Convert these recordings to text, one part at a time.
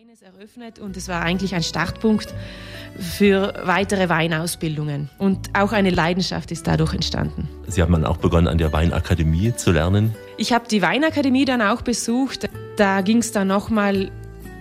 Weines eröffnet und es war eigentlich ein Startpunkt für weitere Weinausbildungen. Und auch eine Leidenschaft ist dadurch entstanden. Sie haben dann auch begonnen, an der Weinakademie zu lernen? Ich habe die Weinakademie dann auch besucht. Da ging es dann nochmal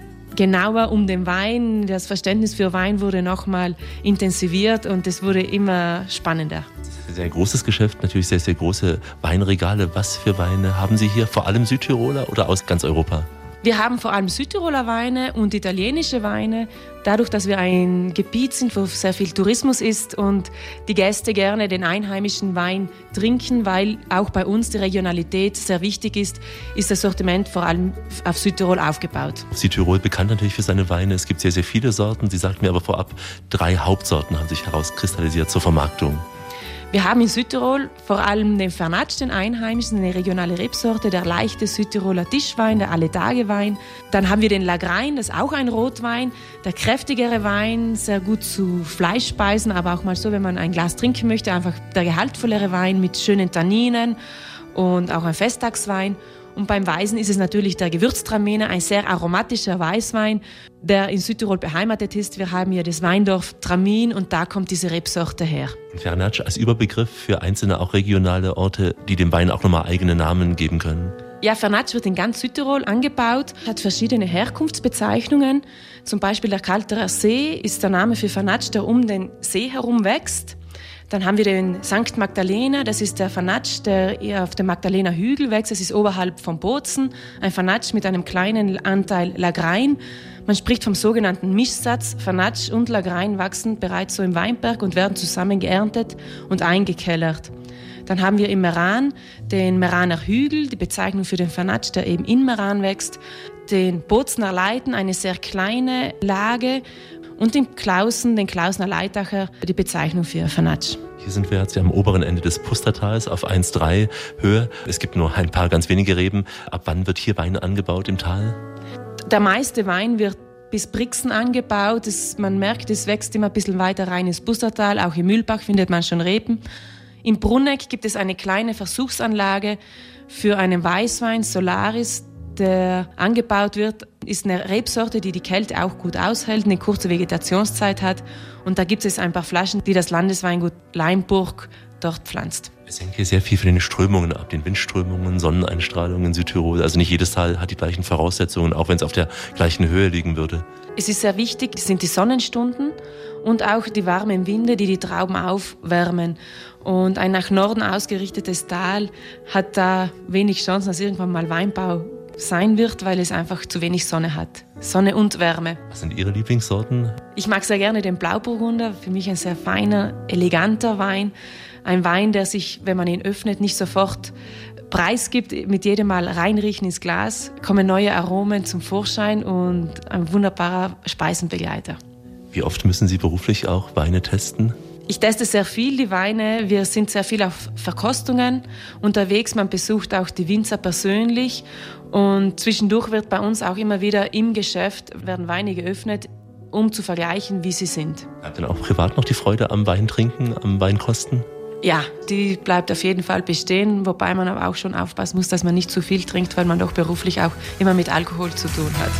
genauer um den Wein. Das Verständnis für Wein wurde nochmal intensiviert und es wurde immer spannender. Ein sehr großes Geschäft, natürlich sehr, sehr große Weinregale. Was für Weine haben Sie hier? Vor allem Südtiroler oder aus ganz Europa? Wir haben vor allem Südtiroler Weine und italienische Weine. Dadurch, dass wir ein Gebiet sind, wo sehr viel Tourismus ist und die Gäste gerne den einheimischen Wein trinken, weil auch bei uns die Regionalität sehr wichtig ist, ist das Sortiment vor allem auf Südtirol aufgebaut. Südtirol bekannt natürlich für seine Weine. Es gibt sehr, sehr viele Sorten. Sie sagten mir aber vorab, 3 Hauptsorten haben sich herauskristallisiert zur Vermarktung. Wir haben in Südtirol vor allem den Vernatsch, den einheimischen, eine regionale Rebsorte, der leichte Südtiroler Tischwein, der Alle-Tage-Wein. Dann haben wir den Lagrein, das ist auch ein Rotwein, der kräftigere Wein, sehr gut zu Fleischspeisen, aber auch mal so, wenn man ein Glas trinken möchte, einfach der gehaltvollere Wein mit schönen Tanninen und auch ein Festtagswein. Und beim Weißen ist es natürlich der Gewürztraminer, ein sehr aromatischer Weißwein, der in Südtirol beheimatet ist. Wir haben hier das Weindorf Tramin und da kommt diese Rebsorte her. Vernatsch als Überbegriff für einzelne auch regionale Orte, die dem Wein auch nochmal eigene Namen geben können. Ja, Vernatsch wird in ganz Südtirol angebaut, hat verschiedene Herkunftsbezeichnungen. Zum Beispiel der Kalterer See ist der Name für Vernatsch, der um den See herum wächst. Dann haben wir den St. Magdalena, das ist der Vernatsch, der eher auf dem Magdalener Hügel wächst. Das ist oberhalb von Bozen, ein Vernatsch mit einem kleinen Anteil Lagrein. Man spricht vom sogenannten Mischsatz. Vernatsch und Lagrein wachsen bereits so im Weinberg und werden zusammen geerntet und eingekellert. Dann haben wir im Meran den Meraner Hügel, die Bezeichnung für den Vernatsch, der eben in Meran wächst. Den Bozener Leiten, eine sehr kleine Lage. Und den Klausner Leitacher, die Bezeichnung für Vernatsch. Hier sind wir jetzt am oberen Ende des Pustertals auf 1,3 Höhe. Es gibt nur ein paar ganz wenige Reben. Ab wann wird hier Wein angebaut im Tal? Der meiste Wein wird bis Brixen angebaut. Man merkt, es wächst immer ein bisschen weiter rein ins Pustertal. Auch im Mühlbach findet man schon Reben. In Brunegg gibt es eine kleine Versuchsanlage für einen Weißwein, Solaris, der angebaut wird, ist eine Rebsorte, die die Kälte auch gut aushält, eine kurze Vegetationszeit hat. Und da gibt es ein paar Flaschen, die das Landesweingut Leimburg dort pflanzt. Es hängt hier sehr viel von den Strömungen ab, den Windströmungen, Sonneneinstrahlungen in Südtirol. Also nicht jedes Tal hat die gleichen Voraussetzungen, auch wenn es auf der gleichen Höhe liegen würde. Es ist sehr wichtig, sind die Sonnenstunden und auch die warmen Winde, die die Trauben aufwärmen. Und ein nach Norden ausgerichtetes Tal hat da wenig Chancen, dass irgendwann mal Weinbau sein wird, weil es einfach zu wenig Sonne hat. Sonne und Wärme. Was sind Ihre Lieblingssorten? Ich mag sehr gerne den Blauburgunder. Für mich ein sehr feiner, eleganter Wein. Ein Wein, der sich, wenn man ihn öffnet, nicht sofort preisgibt. Mit jedem Mal reinriechen ins Glas kommen neue Aromen zum Vorschein und ein wunderbarer Speisenbegleiter. Wie oft müssen Sie beruflich auch Weine testen? Ich teste sehr viel die Weine. Wir sind sehr viel auf Verkostungen unterwegs. Man besucht auch die Winzer persönlich. Und zwischendurch wird bei uns auch immer wieder im Geschäft werden Weine geöffnet, um zu vergleichen, wie sie sind. Bleibt denn auch privat noch die Freude am Weintrinken, am Weinkosten? Ja, die bleibt auf jeden Fall bestehen, wobei man aber auch schon aufpassen muss, dass man nicht zu viel trinkt, weil man doch beruflich auch immer mit Alkohol zu tun hat.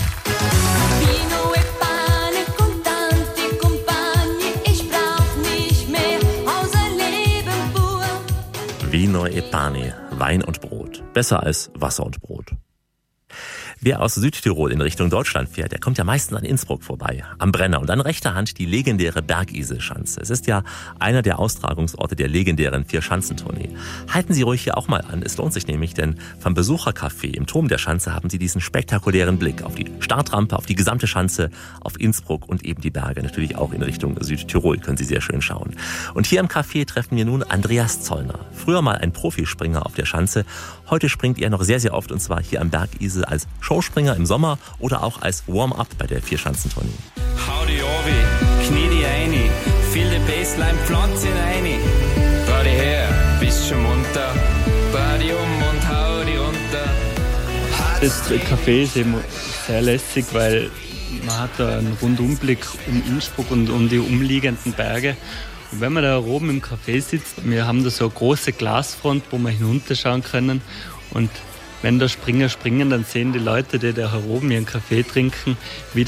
Vino e pane, Wein und Brot. Besser als Wasser und Brot. Wer aus Südtirol in Richtung Deutschland fährt, der kommt ja meistens an Innsbruck vorbei, am Brenner und an rechter Hand die legendäre Bergiselschanze. Es ist ja einer der Austragungsorte der legendären 4-Schanzentournee. Halten Sie ruhig hier auch mal an, es lohnt sich nämlich, denn vom Besuchercafé im Turm der Schanze haben Sie diesen spektakulären Blick auf die Startrampe, auf die gesamte Schanze, auf Innsbruck und eben die Berge, natürlich auch in Richtung Südtirol können Sie sehr schön schauen. Und hier im Café treffen wir nun Andreas Zollner, früher mal ein Profispringer auf der Schanze. Heute springt er noch sehr, sehr oft und zwar hier am Bergisel als Showspringer im Sommer oder auch als Warm-up bei der 4-Schanzentournee. Hau die Obi, knie die ein, fill die Bassline, pflanz ihn ein. Dreh die her, bist schon munter, dreh die und hau die runter. Das Café ist eben sehr lässig, weil man hat da einen Rundumblick um Innsbruck und um die umliegenden Berge. Und wenn man da oben im Café sitzt, wir haben da so eine große Glasfront, wo wir hinunterschauen können. Und wenn da Springer springen, dann sehen die Leute, die da oben ihren Kaffee trinken, wie